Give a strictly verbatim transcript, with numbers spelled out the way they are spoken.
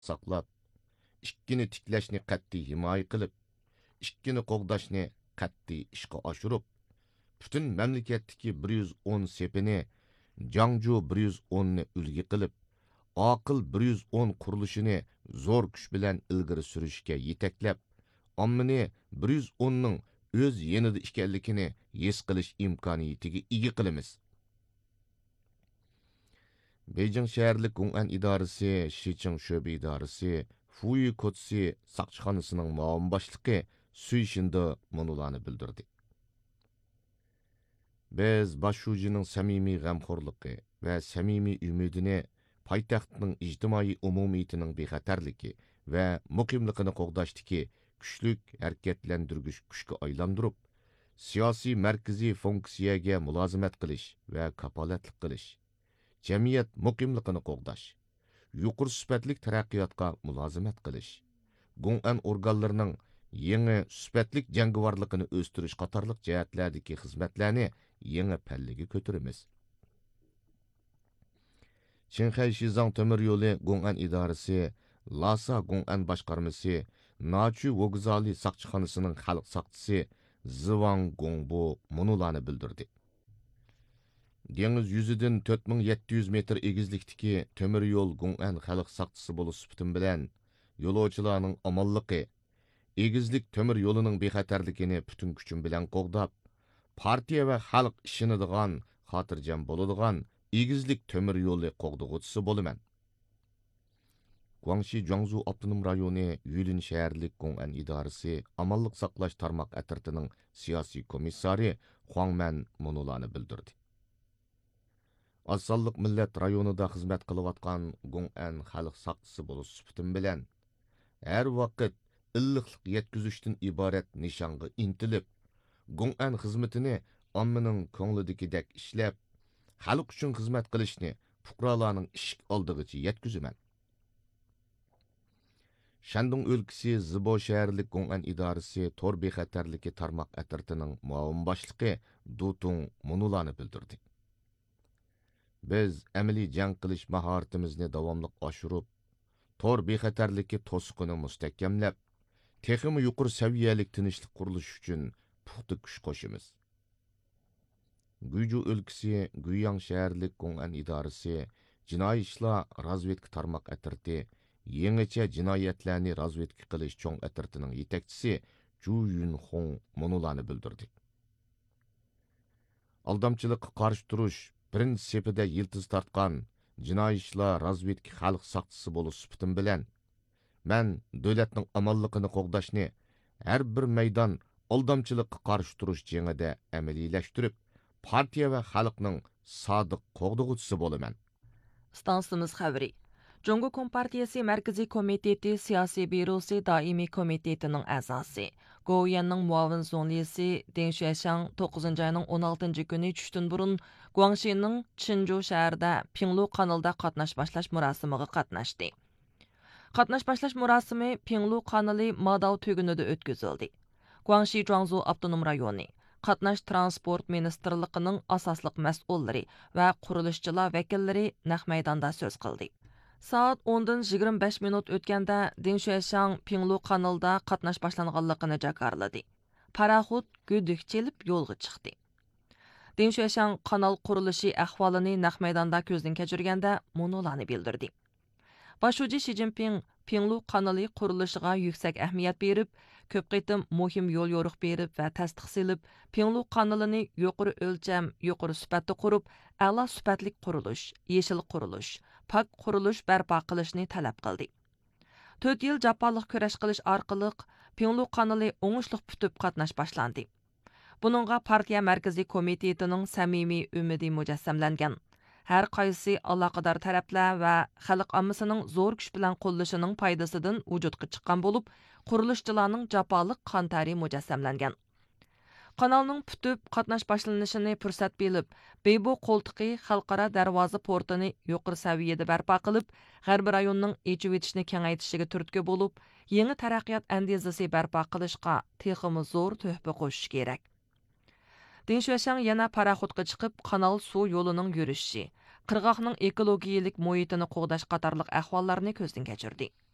saqlab, ikkini tiklashni qat'iy himoya qilib, ikkini qo'g'dashni qat'iy ishga oshirib, butun mamlakatdagi bir yuz o'n sepini, Jangju bir yuz o'nni ulgi qilib, aqil bir yuz o'n qurilishini zo'r kuch bilan ilgari surishga yetaklab, ommani bir yuz o'nning o'z yenida ekanligini his qilish imkoniyatiga ega qilamiz. Beijing shaharlik Gong'an idorasi, Shiching sho'ba idorasi, Fuyi Kotsi saqchixonasining muavin boshlig'i Sui Shindo munolarni bildirdi. Biz boshshujining samimiy g'amxo'rligi va samimiy umidini poytaxtning ijtimoiy umumiyatining bexatarligi va muqimligini qo'g'dashdiki kuchlik harakatlantirgich kuchga aylantirib, siyosiy markaziy funksiyaga mulozimat qilish va kapolatlik qilish, jamiyat muqimligini qo'g'dash, yuqori sifatli taraqqiyotga mulozimat qilish, Gong'an organlarining yangi sifatli jangovarligini o'stirish qatorliq jihatlardagi xizmatlarni yangi pallaga ko'taramiz. Shanxay Shizang temir yo'li Gong'an idorasi, Lhasa Gong'an boshqarmasi, Nachu Vokzali saqchixonasining xalq saqchisi Zivang Gongbu munolarni bildirdi. Dengiz yüzüdün to'rt ming yetti yuz metr egizlikdagi temir yo'l Gong'an xalq saqchisi bo'lish sifatim bilan yo'lovchilarning omonligi, egizlik temir yo'lining bexatarligini butun kuchim bilan qo'g'dab, partiya va xalq ishonadigan, xotirjam bo'ladigan egizlik temir yo'li qo'g'dug'uchisi bo'laman. Guangxi Jiangsu avtonom rayoni Yulin shaharlik Gong'an idorasi amonlik saqlash tarmoq atritining siyosiy komissari Huangman munolarni bildirdi. Azsalliq millat rayonida xizmat qilayotgan Gong'an xalq saqchisi bo'lish sifatim bilan har vaqt illiqlik yetkazishdan iborat nishonga intilib, Gong'an xizmatini ommaning ko'nglidagidek ishlab, xalq uchun xizmat qilishni fuqarolarning ishik oldig'icha yetkazaman. Shandong o'lkasi Zibo shaharlik Gong'an idorasi tor bexatarligi tarmoq atritining muavin boshlig'i Dutung munolarni bildirdi. Biz amaliy jang qilish mahoratimizni davomli oshirib, tor bexatarligi to'siqini mustahkamlab, texmi yuqori saviyalik tinchlik qurilishi uchun puxta kuch qo'shamiz. Guju o'lkasi Guyang shaharlik Gong'an idorasi jinoiy ishlar razvedka tarmoq atriti yangicha jinoyatlarni razvedka qilish cho'ng atritining yetakchisi Ju Yunhong munolarni bildirdi. Aldamchilikqa qarshi turish birinchi sepida yiltiz tortgan jinoiy ishlar razvedka xalq saqchisi bo'lish sifatim bilan men davlatning amonligini qo'g'dashni har bir maydon aldamchilikqa qarshi turish jangida amaliylashtirib, partiya va xalqning sodiq qo'g'dug'uchisi bo'laman. Stansimiz xabari. Jungo Kompartiyasi Markaziy komiteti siyosiy byurosi doimiy komitetining a'zosi, Goyanning muavin zonlisi Deng Xueshang to'qqizinchi oyning o'n oltinchi kuni tushdan burun Guangxining Chinju shahrida Pinglu kanalida qatnash boshlash murosimiga qatnashdi. Qatnash boshlash murosimi Pinglu kanali Madao tugunida o'tkazildi. Guangxi Jiangsu avtonom rayoni Qatnash transport ministrligining asosliq mas'ullari va qurilishchilar vakillari naq maydonda so'z qildi. Saat o'ndan yigirma besh minut o'tganda Deng Xueshang Pinglu kanalida qatnash boshlanganligini jakarladi. Paraxod go'dik chelib yo'lga chiqdi. Deng Xueshang kanal qurilishi ahvolini naq maydonda ko'zdan kechirganda munolarni bildirdi. Başuji Xi Jinping Pinglu kanali qurilishiga yuksak ahamiyat berib, ko'p qitim muhim yo'l yo'riq berib va tasdiq silib, Pinglu kanalini yuqori o'lcham, yuqori sifatda qurib, a'lo sifatli qurilish, yeshil qurilish, pak qurilish barpo qilishni talab qildi. to'rt yil jafoliq kurash qilish orqali Pinglu kanali o'ngishliq putib qatnash boshlandi. Buningga partiya markaziy komitetining samimiy umidi mujassamlangan. Her qaysi aloqador taraflar va xalq ommasining zo'r kuch bilan qo'llashining foydasidan vujudga chiqqan bo'lib, qurilishchilarning jafoliq qantari mujassamlangan. Kanalning putib qatnash boshlanishini fursat bilib, Beybo qo'ltiqi xalqaro darvoza portini yuqori saviyada barpo qilib, g'arb rayonining echib etishni kengaytishiga turtki bo'lib, yangi taraqqiyot andezasi barpo qilishga texmi zo'r tuhfa qo'shish kerak. Deng Xueshang yana paraxodga chiqib, kanal suv yo'lining yurishi, qirg'oqning ekologiyalik muhitini qo'g'dash qatorliq ahvollarni ko'zdan kechirdi.